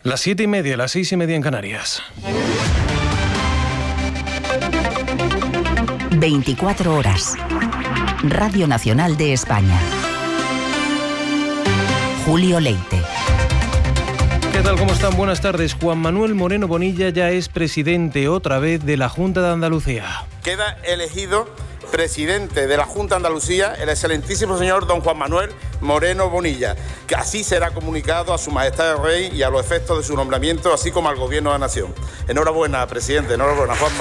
Las 7:30, las 6:30 en Canarias. 24 horas. Radio Nacional de España. Julio Leite. ¿Qué tal? ¿Cómo están? Buenas tardes. Juan Manuel Moreno Bonilla ya es presidente otra vez de la Junta de Andalucía. Queda elegido presidente de la Junta de Andalucía el excelentísimo señor don Juan Manuel Moreno Bonilla, que así será comunicado a su majestad el rey y a los efectos de su nombramiento, así como al gobierno de la nación. Enhorabuena, presidente, enhorabuena, Juanma.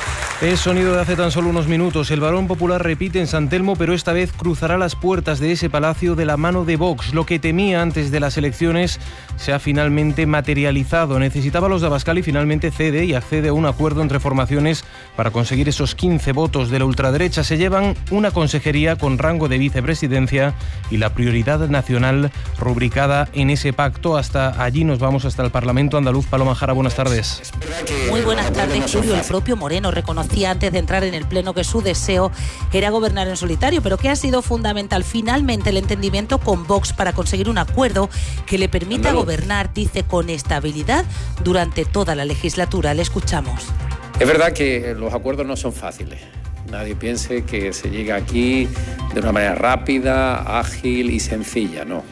Es sonido de hace tan solo unos minutos. El Barón Popular repite en San Telmo, pero esta vez cruzará las puertas de ese palacio de la mano de Vox. Lo que temía antes de las elecciones se ha finalmente materializado. Necesitaba los de Abascal y finalmente cede y accede a un acuerdo entre formaciones para conseguir esos 15 votos de la ultraderecha. Se llevan una consejería con rango de vicepresidencia y la prioridad nacional rubricada en ese pacto. Hasta allí nos vamos, hasta el Parlamento andaluz. Paloma Jara, buenas tardes. Muy buenas tardes, Julio. El propio Moreno reconoció antes de entrar en el pleno que su deseo era gobernar en solitario, pero que ha sido fundamental finalmente el entendimiento con Vox para conseguir un acuerdo que le permita gobernar, dice, con estabilidad durante toda la legislatura. Le escuchamos. Es verdad que los acuerdos no son fáciles. Nadie piense que se llega aquí de una manera rápida, ágil y sencilla, no.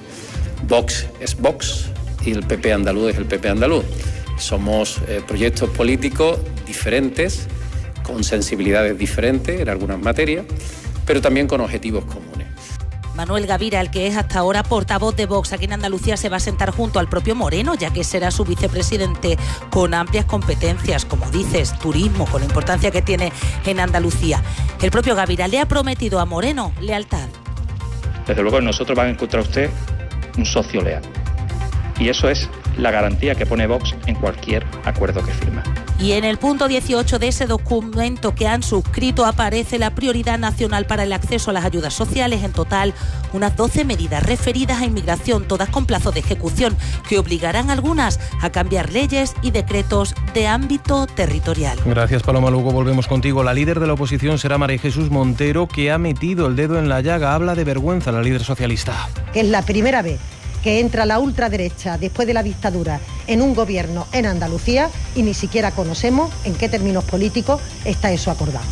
Vox es Vox y el PP andaluz es el PP andaluz. Somos proyectos políticos diferentes, con sensibilidades diferentes en algunas materias, pero también con objetivos comunes. Manuel Gavira, el que es hasta ahora portavoz de Vox aquí en Andalucía, se va a sentar junto al propio Moreno, ya que será su vicepresidente con amplias competencias, como dices, turismo, con la importancia que tiene en Andalucía. El propio Gavira le ha prometido a Moreno lealtad. Desde luego nosotros van a encontrar usted un socio leal. Y eso es la garantía que pone Vox en cualquier acuerdo que firma. Y en el punto 18 de ese documento que han suscrito aparece la prioridad nacional para el acceso a las ayudas sociales. En total, unas 12 medidas referidas a inmigración, todas con plazo de ejecución, que obligarán a algunas a cambiar leyes y decretos de ámbito territorial. Gracias, Paloma. Luego volvemos contigo. La líder de la oposición será María Jesús Montero, que ha metido el dedo en la llaga. Habla de vergüenza la líder socialista. Que es la primera vez que entra la ultraderecha después de la dictadura en un gobierno en Andalucía y ni siquiera conocemos en qué términos políticos está eso acordado.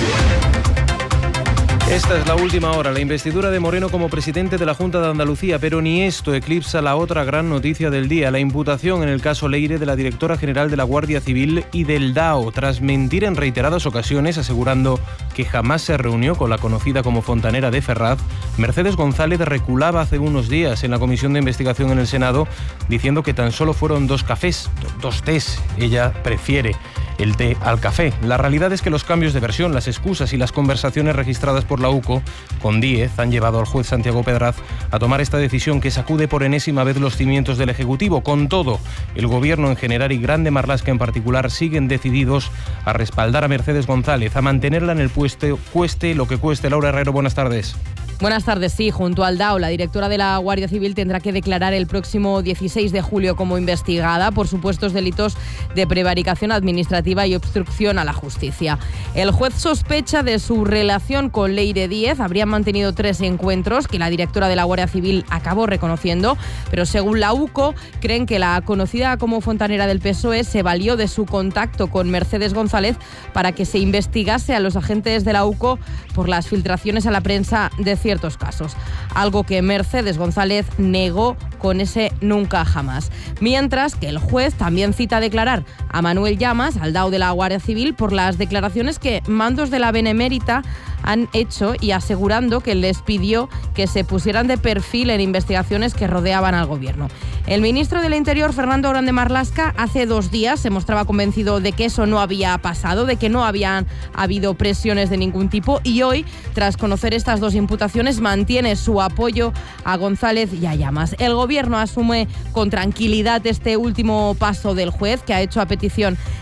Esta es la última hora, la investidura de Moreno como presidente de la Junta de Andalucía, pero ni esto eclipsa la otra gran noticia del día, la imputación en el caso Leire de la directora general de la Guardia Civil y del DAO, tras mentir en reiteradas ocasiones asegurando que jamás se reunió con la conocida como Fontanera de Ferraz. Mercedes González reculaba hace unos días en la comisión de investigación en el Senado diciendo que tan solo fueron 2 cafés, 2 tés. Ella prefiere el té al café. La realidad es que los cambios de versión, las excusas y las conversaciones registradas por la UCO con Díez han llevado al juez Santiago Pedraz a tomar esta decisión que sacude por enésima vez los cimientos del Ejecutivo. Con todo, el Gobierno en general y Grande Marlaska en particular siguen decididos a respaldar a Mercedes González, a mantenerla en el puesto, cueste lo que cueste. Laura Herrero, buenas tardes. Buenas tardes. Sí, junto al DAO, la directora de la Guardia Civil tendrá que declarar el próximo 16 de julio como investigada por supuestos delitos de prevaricación administrativa y obstrucción a la justicia. El juez sospecha de su relación con Leire Díez. Habrían mantenido 3 encuentros que la directora de la Guardia Civil acabó reconociendo, pero según la UCO, creen que la conocida como fontanera del PSOE se valió de su contacto con Mercedes González para que se investigase a los agentes de la UCO por las filtraciones a la prensa de ciertos casos, algo que Mercedes González negó con ese nunca jamás. Mientras que el juez también cita a declarar a Manuel Llamas, al DAO de la Guardia Civil, por las declaraciones que mandos de la Benemérita han hecho y asegurando que les pidió que se pusieran de perfil en investigaciones que rodeaban al gobierno. El ministro del Interior, Fernando Grande Marlaska, hace 2 días se mostraba convencido de que eso no había pasado, de que no habían habido presiones de ningún tipo, y hoy, tras conocer estas 2 imputaciones, mantiene su apoyo a González y a Llamas. El gobierno asume con tranquilidad este último paso del juez, que ha hecho a petición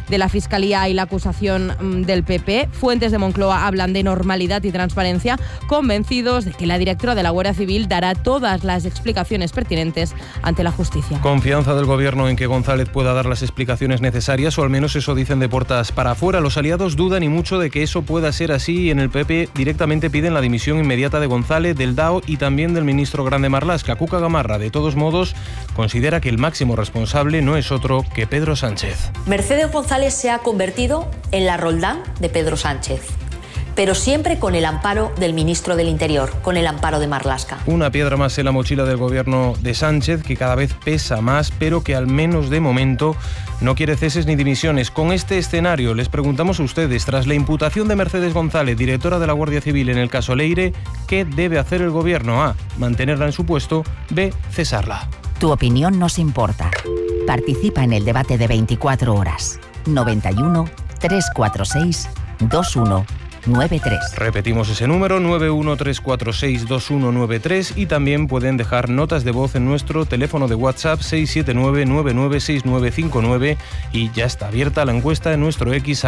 de la Fiscalía y la acusación del PP. Fuentes de Moncloa hablan de normalidad y transparencia, convencidos de que la directora de la Guardia Civil dará todas las explicaciones pertinentes ante la justicia. Confianza del Gobierno en que González pueda dar las explicaciones necesarias, o al menos eso dicen de puertas para afuera. Los aliados dudan y mucho de que eso pueda ser así, y en el PP directamente piden la dimisión inmediata de González, del DAO y también del ministro Grande Marlaska. Cuca Gamarra, de todos modos, considera que el máximo responsable no es otro que Pedro Sánchez. Mercedes González se ha convertido en la Roldán de Pedro Sánchez, pero siempre con el amparo del ministro del Interior, con el amparo de Marlaska. Una piedra más en la mochila del gobierno de Sánchez, que cada vez pesa más, pero que al menos de momento no quiere ceses ni dimisiones. Con este escenario les preguntamos a ustedes, tras la imputación de Mercedes González, directora de la Guardia Civil en el caso Leire, ¿qué debe hacer el gobierno? A, mantenerla en su puesto. B, cesarla. Tu opinión nos importa. Participa en el debate de 24 horas. 91 346 2193. Repetimos ese número, 913462193, y también pueden dejar notas de voz en nuestro teléfono de WhatsApp 679996959, y ya está abierta la encuesta en nuestro X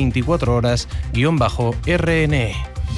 @24horas_RNE.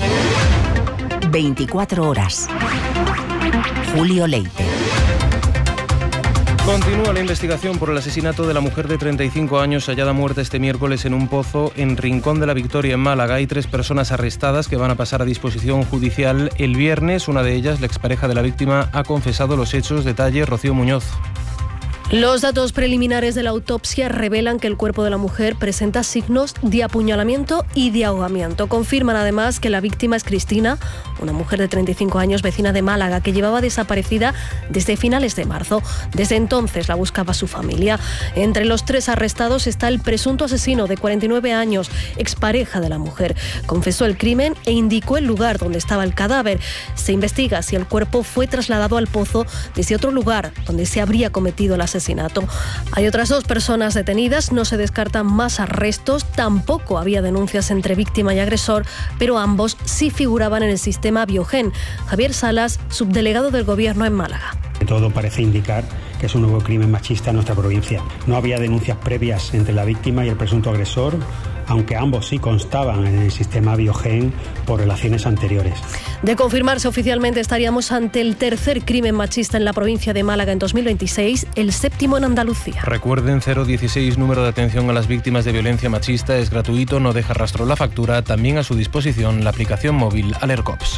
24 horas. Julio Leite. Continúa la investigación por el asesinato de la mujer de 35 años hallada muerta este miércoles en un pozo en Rincón de la Victoria, en Málaga. Hay 3 personas arrestadas que van a pasar a disposición judicial el viernes. Una de ellas, la expareja de la víctima, ha confesado los hechos. Detalle, Rocío Muñoz. Los datos preliminares de la autopsia revelan que el cuerpo de la mujer presenta signos de apuñalamiento y de ahogamiento. Confirman además que la víctima es Cristina, una mujer de 35 años, vecina de Málaga, que llevaba desaparecida desde finales de marzo. Desde entonces la buscaba su familia. Entre los 3 arrestados está el presunto asesino de 49 años, expareja de la mujer. Confesó el crimen e indicó el lugar donde estaba el cadáver. Se investiga si el cuerpo fue trasladado al pozo desde otro lugar donde se habría cometido el asesinato. Hay otras 2 personas detenidas, no se descartan más arrestos, tampoco había denuncias entre víctima y agresor, pero ambos sí figuraban en el sistema Biogen. Javier Salas, subdelegado del Gobierno en Málaga. Todo parece indicar que es un nuevo crimen machista en nuestra provincia. No había denuncias previas entre la víctima y el presunto agresor, aunque ambos sí constaban en el sistema Biogen por relaciones anteriores. De confirmarse oficialmente, estaríamos ante el 3er crimen machista en la provincia de Málaga en 2026, el 7º en Andalucía. Recuerden, 016, número de atención a las víctimas de violencia machista, es gratuito, no deja rastro la factura, también a su disposición la aplicación móvil Alercops.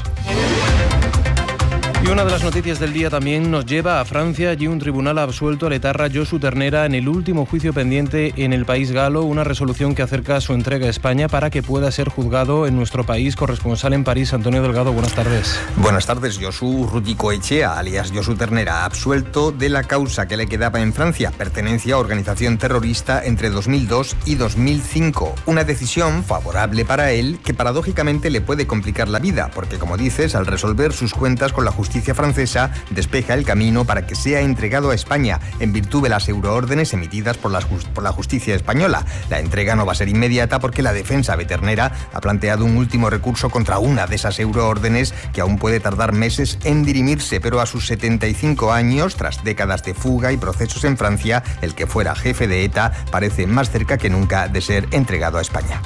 Y una de las noticias del día también nos lleva a Francia. Allí un tribunal ha absuelto al etarra Josu Ternera en el último juicio pendiente en el país galo, una resolución que acerca su entrega a España para que pueda ser juzgado en nuestro país. Corresponsal en París, Antonio Delgado, buenas tardes. Buenas tardes. Josu Ruticoechea, alias Josu Ternera, absuelto de la causa que le quedaba en Francia, pertenencia a organización terrorista entre 2002 y 2005. Una decisión favorable para él que paradójicamente le puede complicar la vida, porque como dices, al resolver sus cuentas con la justicia francesa, despeja el camino para que sea entregado a España en virtud de las euroórdenes emitidas por la justicia española. La entrega no va a ser inmediata porque la defensa de Ternera ha planteado un último recurso contra una de esas euroórdenes que aún puede tardar meses en dirimirse, pero a sus 75 años, tras décadas de fuga y procesos en Francia, el que fuera jefe de ETA parece más cerca que nunca de ser entregado a España.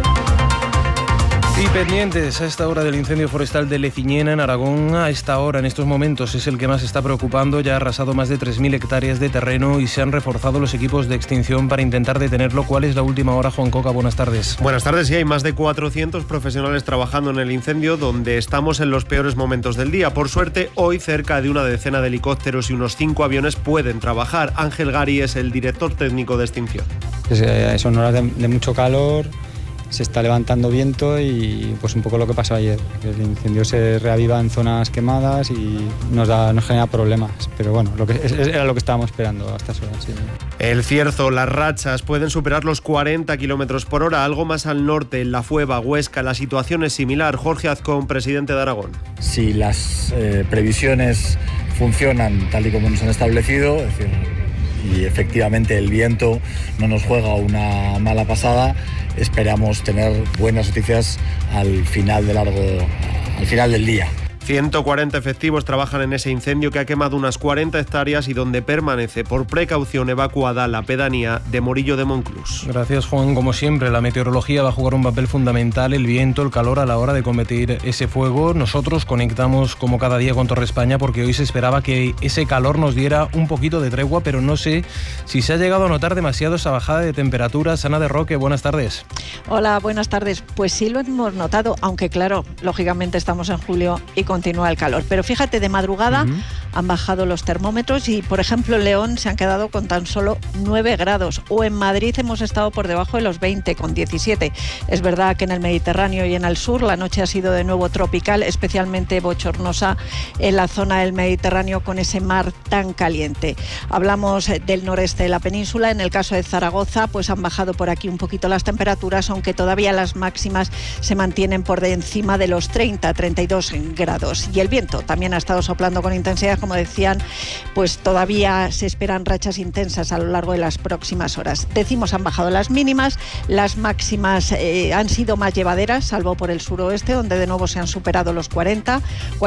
Y pendientes a esta hora del incendio forestal de Leciñena, en Aragón. A esta hora, en estos momentos, es el que más está preocupando. Ya ha arrasado más de 3.000 hectáreas de terreno y se han reforzado los equipos de extinción para intentar detenerlo. ¿Cuál es la última hora, Juan Coca? Buenas tardes. Buenas tardes. Sí, hay más de 400 profesionales trabajando en el incendio, donde estamos en los peores momentos del día. Por suerte, hoy cerca de una decena de helicópteros y unos 5 aviones pueden trabajar. Ángel Gari es el director técnico de extinción. Son horas de mucho calor. Se está levantando viento y pues un poco lo que pasó ayer. El incendio se reaviva en zonas quemadas y nos genera problemas. Pero bueno, era lo que estábamos esperando a estas horas. Sí. El Cierzo, las rachas pueden superar los 40 kilómetros por hora. Algo más al norte, en La Fueva, Huesca, la situación es similar. Jorge Azcón, presidente de Aragón. Si las previsiones funcionan tal y como nos han establecido, es decir, y efectivamente el viento no nos juega una mala pasada, esperamos tener buenas noticias al final del día. 140 efectivos trabajan en ese incendio que ha quemado unas 40 hectáreas y donde permanece por precaución evacuada la pedanía de Morillo de Monclús. Gracias, Juan. Como siempre, la meteorología va a jugar un papel fundamental, el viento, el calor a la hora de combatir ese fuego. Nosotros conectamos como cada día con Torre España porque hoy se esperaba que ese calor nos diera un poquito de tregua, pero no sé si se ha llegado a notar demasiado esa bajada de temperaturas. Ana de Roque, buenas tardes. Hola, buenas tardes. Pues sí lo hemos notado, aunque claro, lógicamente estamos en julio y continúa el calor. Pero fíjate, de madrugada han bajado los termómetros y, por ejemplo, en León se han quedado con tan solo 9 grados. O en Madrid hemos estado por debajo de los 20, con 17. Es verdad que en el Mediterráneo y en el sur la noche ha sido de nuevo tropical, especialmente bochornosa en la zona del Mediterráneo con ese mar tan caliente. Hablamos del noreste de la península. En el caso de Zaragoza, pues han bajado por aquí un poquito las temperaturas, aunque todavía las máximas se mantienen por encima de los 30, 32 grados. Y el viento también ha estado soplando con intensidad, como decían, pues todavía se esperan rachas intensas a lo largo de las próximas horas. Decimos, han bajado las mínimas, las máximas han sido más llevaderas, salvo por el suroeste, donde de nuevo se han superado los 40,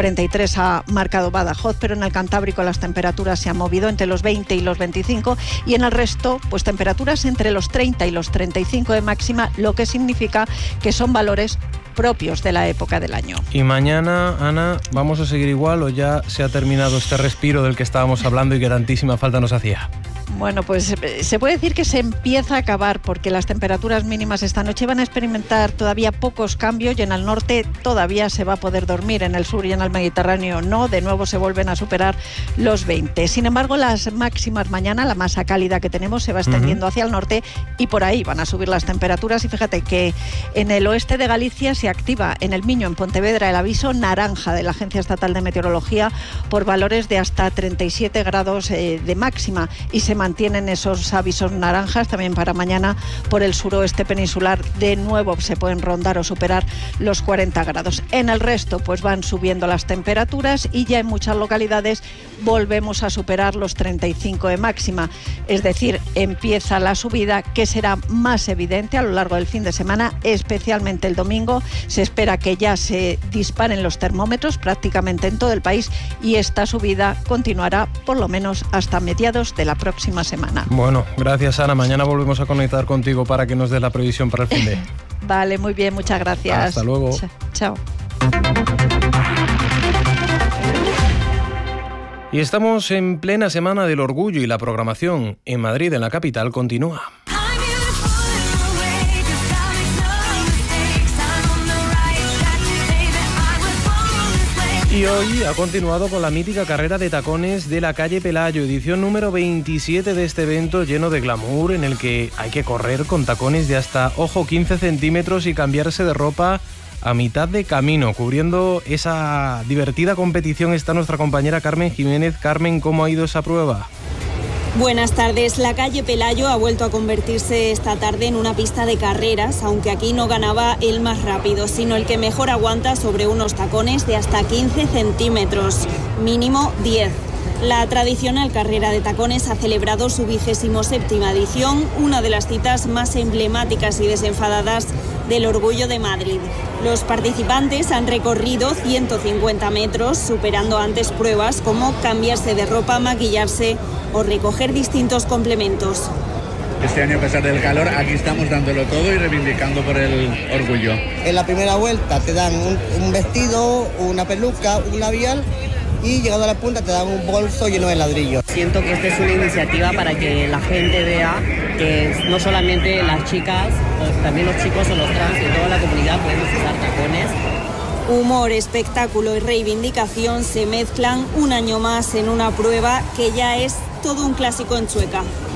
43 ha marcado Badajoz, pero en el Cantábrico las temperaturas se han movido entre los 20 y los 25, y en el resto, pues temperaturas entre los 30 y los 35 de máxima, lo que significa que son valores propios de la época del año. ¿Y mañana, Ana, vamos a seguir igual o ya se ha terminado este respiro del que estábamos hablando y que tantísima falta nos hacía? Bueno, pues se puede decir que se empieza a acabar porque las temperaturas mínimas esta noche van a experimentar todavía pocos cambios y en el norte todavía se va a poder dormir, en el sur y en el Mediterráneo no, de nuevo se vuelven a superar los 20. Sin embargo, las máximas mañana, la masa cálida que tenemos se va extendiendo hacia el norte y por ahí van a subir las temperaturas y fíjate que en el oeste de Galicia se activa en el Miño, en Pontevedra, el aviso naranja de la Agencia Estatal de Meteorología por valores de hasta 37 grados de máxima y se mantienen esos avisos naranjas también para mañana por el suroeste peninsular. De nuevo se pueden rondar o superar los 40 grados. En el resto pues van subiendo las temperaturas y ya en muchas localidades volvemos a superar los 35 de máxima. Es decir, empieza la subida que será más evidente a lo largo del fin de semana, especialmente el domingo. Se espera que ya se disparen los termómetros prácticamente en todo el país y esta subida continuará por lo menos hasta mediados de la próxima semana. Bueno, gracias, Ana. Mañana volvemos a conectar contigo para que nos des la previsión para el fin de. Vale, muy bien, muchas gracias. Hasta luego. Chao. Y estamos en plena Semana del Orgullo y la programación en Madrid, en la capital, continúa. Y hoy ha continuado con la mítica carrera de tacones de la calle Pelayo, edición número 27 de este evento lleno de glamour en el que hay que correr con tacones de hasta, ojo, 15 centímetros y cambiarse de ropa a mitad de camino. Cubriendo esa divertida competición está nuestra compañera Carmen Jiménez. Carmen, ¿cómo ha ido esa prueba? Buenas tardes. La calle Pelayo ha vuelto a convertirse esta tarde en una pista de carreras, aunque aquí no ganaba el más rápido, sino el que mejor aguanta sobre unos tacones de hasta 15 centímetros, mínimo 10. La tradicional carrera de tacones ha celebrado su 27ª edición, una de las citas más emblemáticas y desenfadadas del Orgullo de Madrid. Los participantes han recorrido 150 metros, superando antes pruebas como cambiarse de ropa, maquillarse o recoger distintos complementos. Este año, a pesar del calor, aquí estamos dándolo todo y reivindicando por el orgullo. En la primera vuelta te dan un vestido, una peluca, un labial y llegando a la punta te dan un bolso lleno de ladrillos. Siento que esta es una iniciativa para que la gente vea que no solamente las chicas, también los chicos o los trans y toda la comunidad podemos usar tacones. Humor, espectáculo y reivindicación se mezclan un año más en una prueba que ya es todo un clásico en Chueca.